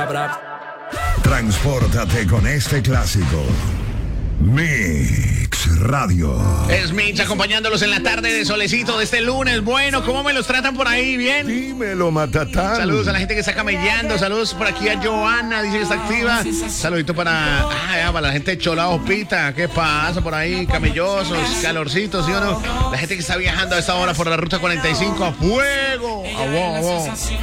Transpórtate con este clásico. Mix Radio. Es Mix acompañándolos en la tarde de solecito de este lunes. Bueno, ¿cómo me los tratan por ahí? ¿Bien? Dímelo, Matatán. Saludos a la gente que está camellando. Saludos por aquí a Joana, dice que está activa. Saludito para la gente de Cholao Pita. ¿Qué pasa por ahí? Camellosos, calorcitos, ¿sí o no? La gente que está viajando a esta hora por la ruta 45 a fuego. A